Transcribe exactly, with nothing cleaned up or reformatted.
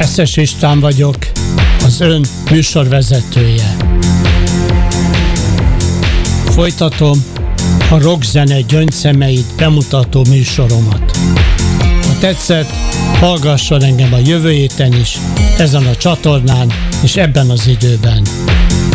Eszes István vagyok, az ön műsorvezetője. Folytatom a rockzene gyöngyszemeit bemutató műsoromat. Ha tetszett, hallgasson engem a jövő héten is, ezen a csatornán és ebben az időben.